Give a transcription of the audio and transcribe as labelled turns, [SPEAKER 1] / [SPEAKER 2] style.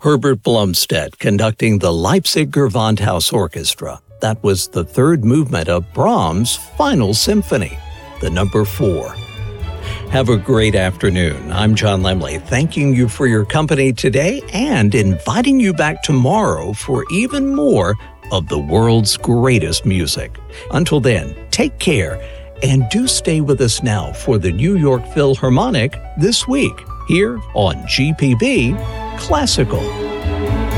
[SPEAKER 1] Herbert Blomstedt conducting the Leipzig Gewandhaus Orchestra. That was the third movement of Brahms' Final Symphony, the number 4. Have a great afternoon. I'm John Lemley, thanking you for your company today and inviting you back tomorrow for even more of the world's greatest music. Until then, take care and do stay with us now for the New York Philharmonic This Week here on GPB Classical.